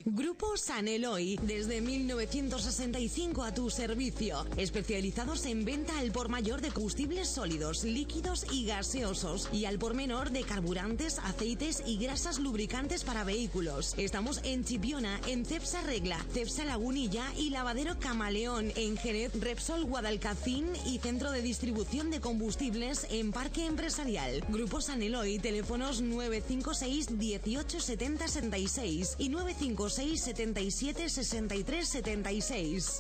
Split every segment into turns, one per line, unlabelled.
Grupo San Eloy, desde 1965 a tu servicio, especializados en venta al por mayor de combustibles sólidos, líquidos y gaseosos, y al por menor de carburantes, aceites y grasas lubricantes para vehículos. Estamos en Chipiona, en Cepsa Regla, Cepsa Lagunilla y Lavadero Camaleón, en Jerez, Repsol Guadalcacín y Centro de Distribución de Combustibles en Parque Empresarial. Grupo San Eloy, teléfonos 956 18 70 66 y 956 77 63 76.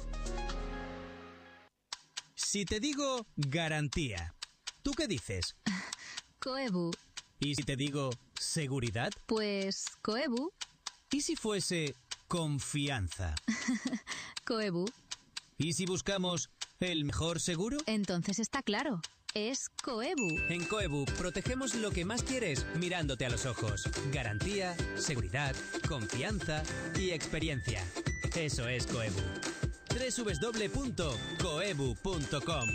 Si te digo garantía, ¿tú qué dices?
Coebu.
¿Y si te digo seguridad?
Pues Coebu.
¿Y si fuese confianza?
Coebu.
¿Y si buscamos el mejor seguro?
Entonces está claro. Es Coebu.
En Coebu protegemos lo que más quieres mirándote a los ojos. Garantía, seguridad, confianza y experiencia. Eso es Coebu. www.coebu.com.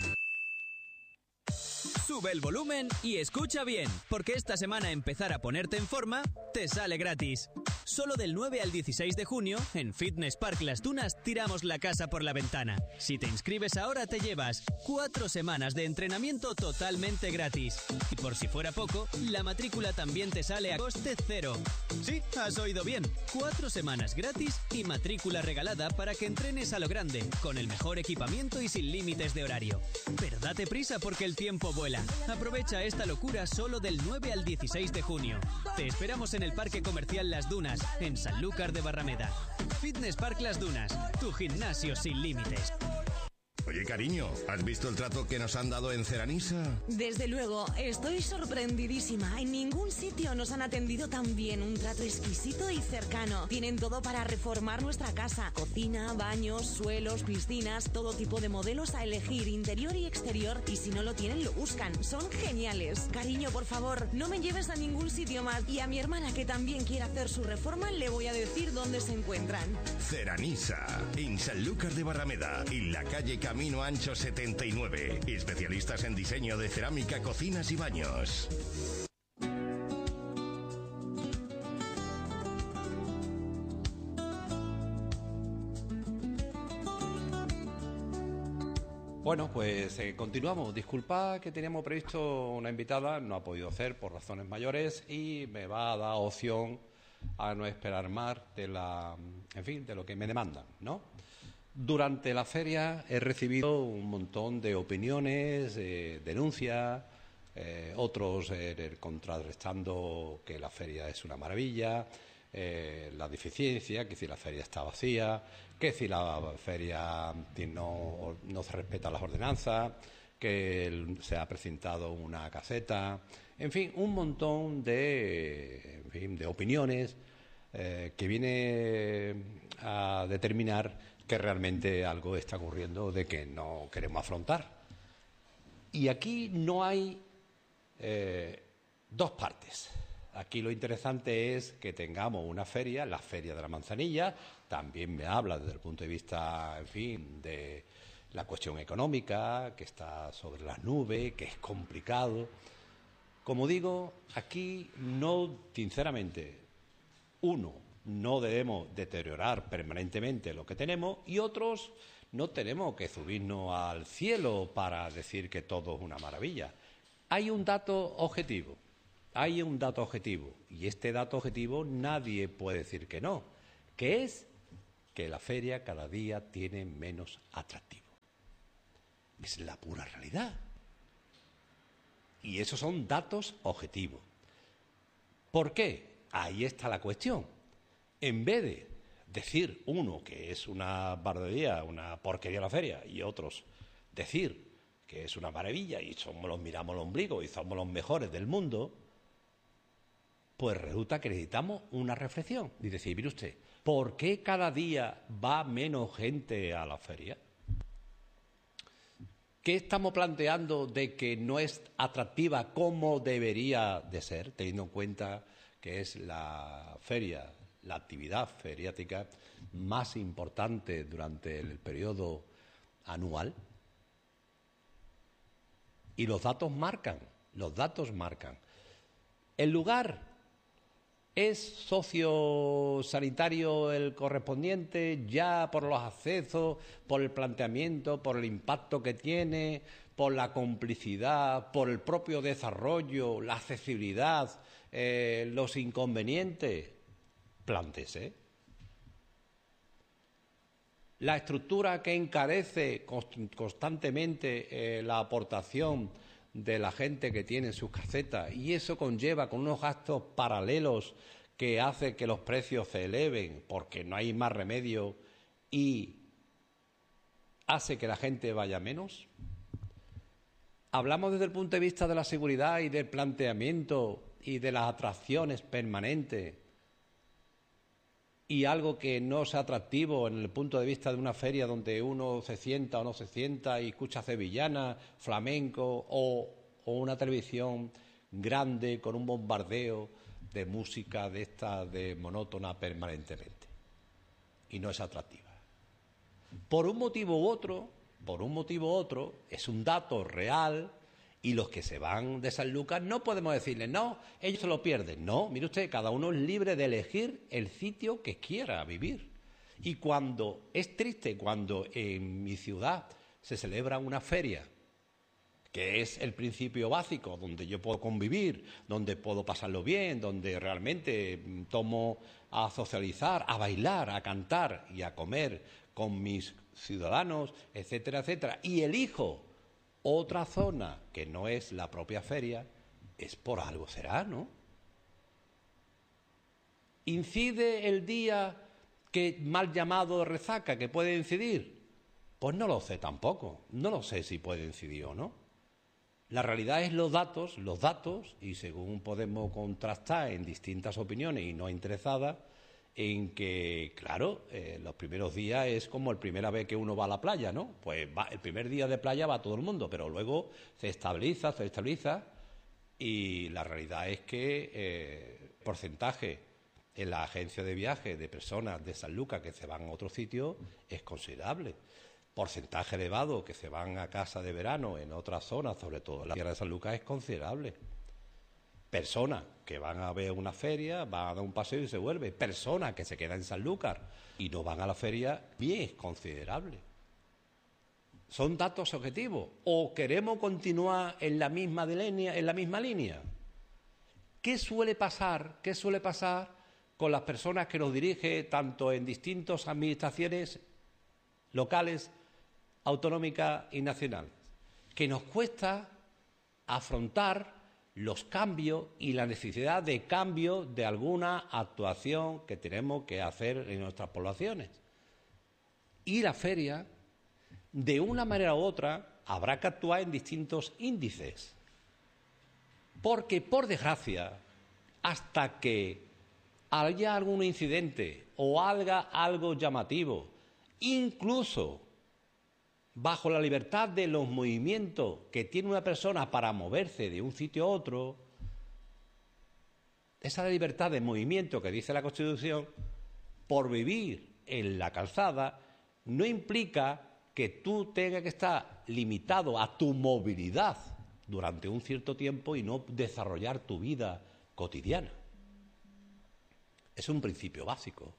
Sube el volumen y escucha bien, porque esta semana empezar a ponerte en forma te sale gratis. Solo del 9 al 16 de junio, en Fitness Park Las Dunas, tiramos la casa por la ventana. Si te inscribes ahora, te llevas 4 semanas de entrenamiento totalmente gratis. Y por si fuera poco, la matrícula también te sale a coste cero. Sí, has oído bien. 4 semanas gratis y matrícula regalada para que entrenes a lo grande, con el mejor equipamiento y sin límites de horario. Pero date prisa porque el tiempo vuela. Aprovecha esta locura solo del 9 al 16 de junio. Te esperamos en el Parque Comercial Las Dunas, en Sanlúcar de Barrameda. Fitness Park Las Dunas, tu gimnasio sin límites.
Oye, cariño, ¿has visto el trato que nos han dado en Ceranisa?
Desde luego, estoy sorprendidísima. En ningún sitio nos han atendido tan bien. Un trato exquisito y cercano. Tienen todo para reformar nuestra casa. Cocina, baños, suelos, piscinas, todo tipo de modelos a elegir, interior y exterior. Y si no lo tienen, lo buscan. Son geniales. Cariño, por favor, no me lleves a ningún sitio más. Y a mi hermana, que también quiere hacer su reforma, le voy a decir dónde se encuentran.
Ceranisa, en Sanlúcar de Barrameda, en la calle Camino Ancho 79. Especialistas en diseño de cerámica, cocinas y baños.
Bueno, pues continuamos. Disculpad que teníamos previsto una invitada, no ha podido hacer por razones mayores y me va a dar opción a no esperar más de de lo que me demandan, ¿no? Durante la feria he recibido un montón de opiniones, denuncias, otros contrarrestando que la feria es una maravilla, la deficiencia, que si la feria está vacía, que si la feria no se respeta las ordenanzas, que se ha presentado una caseta, en fin, un montón de opiniones que viene a determinar que realmente algo está ocurriendo de que no queremos afrontar. Y aquí no hay dos partes. Aquí lo interesante es que tengamos una feria, la Feria de la Manzanilla. También me habla desde el punto de vista, en fin, de la cuestión económica, que está sobre las nubes, que es complicado. Como digo, aquí no, sinceramente, no debemos deteriorar permanentemente lo que tenemos y otros no tenemos que subirnos al cielo para decir que todo es una maravilla. Hay un dato objetivo, y este dato objetivo nadie puede decir que no, que es que la feria cada día tiene menos atractivo. Es la pura realidad. Y esos son datos objetivos. ¿Por qué? Ahí está la cuestión. En vez de decir uno que es una barbaridad, una porquería la feria, y otros decir que es una maravilla y miramos el ombligo y somos los mejores del mundo, pues resulta que necesitamos una reflexión. Y decir, mire usted, ¿por qué cada día va menos gente a la feria? ¿Qué estamos planteando de que no es atractiva como debería de ser, teniendo en cuenta que es la feria, la actividad feriática más importante durante el periodo anual? Y los datos marcan. El lugar ¿Es sociosanitario el correspondiente ya por los accesos, por el planteamiento, por el impacto que tiene, por la complicidad, por el propio desarrollo, la accesibilidad, los inconvenientes? Plántese. La estructura que encarece constantemente la aportación de la gente que tiene sus casetas, y eso conlleva con unos gastos paralelos que hace que los precios se eleven porque no hay más remedio y hace que la gente vaya menos. Hablamos desde el punto de vista de la seguridad y del planteamiento y de las atracciones permanentes, y algo que no sea atractivo en el punto de vista de una feria donde uno se sienta o no se sienta y escucha sevillana, flamenco o una televisión grande con un bombardeo de música de esta de monótona permanentemente, y no es atractiva. Por un motivo u otro, es un dato real. Y los que se van de Sanlúcar no podemos decirles, no, ellos se lo pierden. No, mire usted, cada uno es libre de elegir el sitio que quiera vivir. Y cuando es triste, cuando en mi ciudad se celebra una feria, que es el principio básico, donde yo puedo convivir, donde puedo pasarlo bien, donde realmente tomo a socializar, a bailar, a cantar y a comer con mis ciudadanos, etcétera, etcétera, y elijo otra zona que no es la propia feria, es por algo será, ¿no? ¿Incide el día que mal llamado resaca que puede incidir? Pues no lo sé tampoco, no lo sé si puede incidir o no. La realidad es los datos, y según podemos contrastar en distintas opiniones y no interesadas, en que, claro, los primeros días es como la primera vez que uno va a la playa, ¿no? Pues el primer día de playa va todo el mundo, pero luego se estabiliza, y la realidad es que el porcentaje en la agencia de viajes de personas de Sanlúcar que se van a otro sitio es considerable. Porcentaje elevado que se van a casa de verano en otras zonas, sobre todo en la tierra de Sanlúcar, es considerable. Personas que van a ver una feria, van a dar un paseo y se vuelven. Personas que se quedan en Sanlúcar y no van a la feria, bien es considerable. ¿Son datos objetivos? ¿O queremos continuar en la misma línea? ¿Qué suele pasar con las personas que nos dirigen tanto en distintas administraciones locales, autonómicas y nacionales? Que nos cuesta afrontar los cambios y la necesidad de cambio de alguna actuación que tenemos que hacer en nuestras poblaciones. Y la feria, de una manera u otra, habrá que actuar en distintos índices. Porque, por desgracia, hasta que haya algún incidente o haya algo llamativo, incluso bajo la libertad de los movimientos que tiene una persona para moverse de un sitio a otro, esa libertad de movimiento que dice la Constitución, por vivir en la calzada, no implica que tú tengas que estar limitado a tu movilidad durante un cierto tiempo y no desarrollar tu vida cotidiana. Es un principio básico.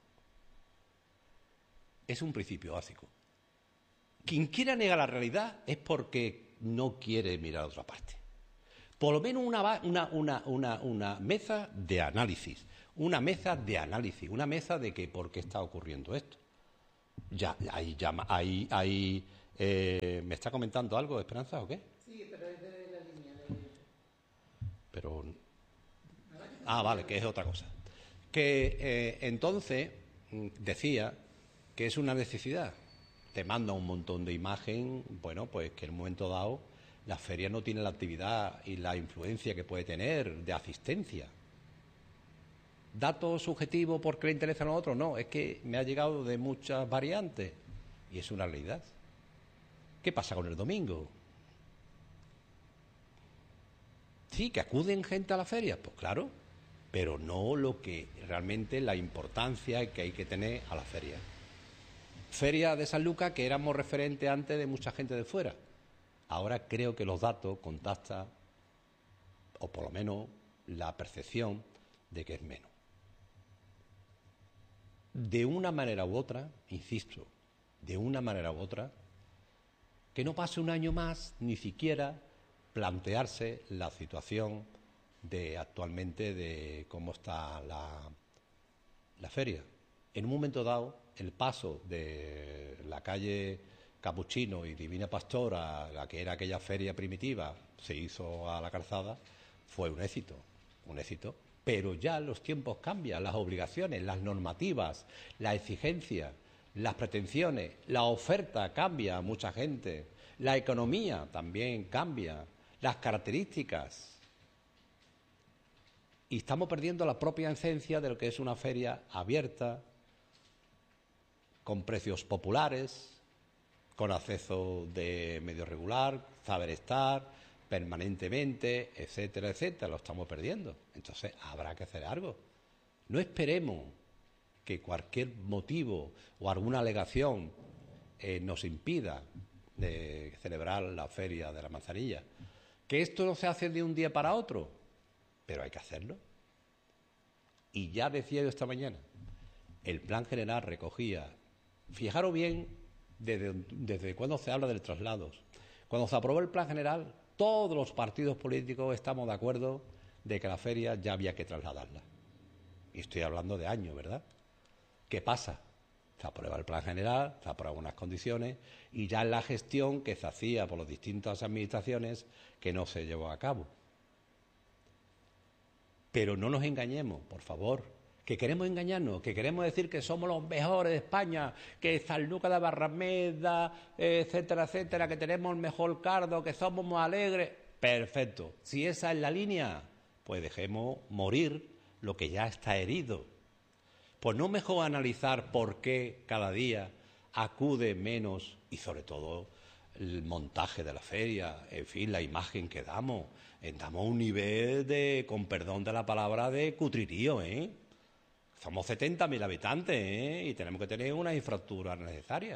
Quien quiera negar la realidad es porque no quiere mirar a otra parte. Por lo menos una mesa de análisis, una mesa de que por qué está ocurriendo esto. ¿Me está comentando algo, Esperanza, o qué?
Sí, pero es de la línea.
Vale, que es otra cosa. Que entonces decía que es una necesidad. Te manda un montón de imagen, bueno, pues que en un momento dado la feria no tiene la actividad y la influencia que puede tener de asistencia. ¿Datos subjetivos porque le interesan a otros? No, es que me ha llegado de muchas variantes y es una realidad. ¿Qué pasa con el domingo? Sí, que acuden gente a la feria, pues claro, pero no lo que realmente la importancia que hay que tener a la feria. Feria de Sanlúcar, que éramos referentes antes de mucha gente de fuera. Ahora creo que los datos contactan, o por lo menos la percepción de que es menos. de una manera u otra, insisto, de una manera u otra, que no pase un año más ni siquiera plantearse la situación de actualmente de cómo está la feria. En un momento dado, el paso de la calle Capuchino y Divina Pastora, la que era aquella feria primitiva, se hizo a la calzada, fue un éxito, pero ya los tiempos cambian, las obligaciones, las normativas, la exigencia, las pretensiones, la oferta cambia a mucha gente, la economía también cambia, las características. Y estamos perdiendo la propia esencia de lo que es una feria abierta, con precios populares, con acceso de medio regular, saber estar permanentemente, etcétera, etcétera. Lo estamos perdiendo. Entonces habrá que hacer algo. No esperemos que cualquier motivo o alguna alegación nos impida de celebrar la feria de la manzanilla. Que esto no se hace de un día para otro, pero hay que hacerlo. Y ya decía yo esta mañana, el plan general recogía, fijaros bien desde cuando se habla de los traslados. Cuando se aprobó el plan general, todos los partidos políticos estamos de acuerdo de que la feria ya había que trasladarla. Y estoy hablando de años, ¿verdad? ¿Qué pasa? Se aprueba el plan general, se aprueban unas condiciones y ya en la gestión que se hacía por las distintas administraciones que no se llevó a cabo. Pero no nos engañemos, por favor, que queremos engañarnos, que queremos decir que somos los mejores de España, que Sanlúcar de Barrameda, etcétera, etcétera, que tenemos el mejor cardo, que somos muy alegres. Perfecto. Si esa es la línea, pues dejemos morir lo que ya está herido. Pues no mejor analizar por qué cada día acude menos y sobre todo el montaje de la feria, en fin, la imagen que damos. Damos un nivel de, con perdón de la palabra, de cutrirío, Somos 70.000 habitantes, y tenemos que tener una infraestructura necesaria.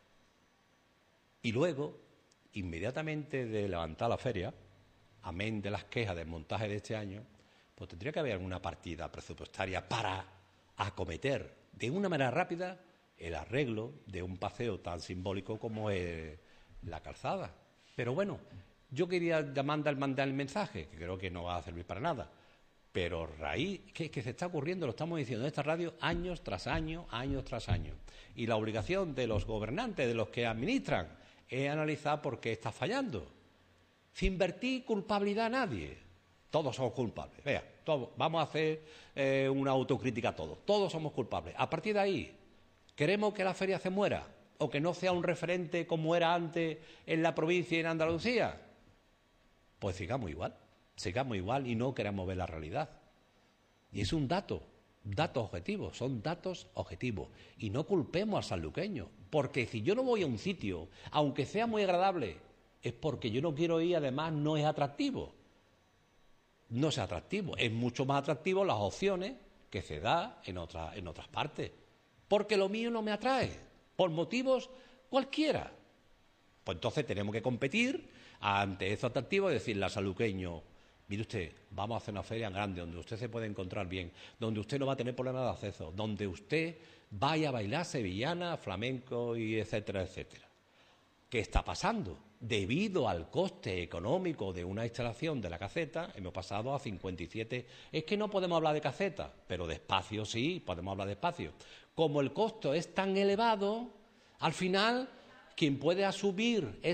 Y luego, inmediatamente de levantar la feria, amén de las quejas del montaje de este año, pues tendría que haber alguna partida presupuestaria para acometer de una manera rápida el arreglo de un paseo tan simbólico como es la calzada. Pero bueno, yo quería mandar el mensaje, que creo que no va a servir para nada, pero raíz, que se está ocurriendo, lo estamos diciendo en esta radio años tras año, y la obligación de los gobernantes, de los que administran, es analizar por qué está fallando, sin vertir culpabilidad a nadie. Todos somos culpables, vea, todos, vamos a hacer una autocrítica todos somos culpables. A partir de ahí, ¿queremos que la feria se muera o que no sea un referente como era antes en la provincia y en Andalucía? Pues sigamos igual y no queremos ver la realidad. Y es un datos objetivos, son datos objetivos. Y no culpemos al sanluqueño, porque si yo no voy a un sitio, aunque sea muy agradable, es porque yo no quiero ir, además no es atractivo. No es atractivo, es mucho más atractivo las opciones que se da en otras partes. Porque lo mío no me atrae, por motivos cualquiera. Pues entonces tenemos que competir ante eso atractivo y decirle al sanluqueño, mire usted, vamos a hacer una feria grande donde usted se puede encontrar bien, donde usted no va a tener problemas de acceso, donde usted vaya a bailar sevillana, flamenco y etcétera, etcétera. ¿Qué está pasando? Debido al coste económico de una instalación de la caseta, hemos pasado a 57. Es que no podemos hablar de caseta, pero de espacio sí, podemos hablar de espacio. Como el costo es tan elevado, al final, quien puede asumir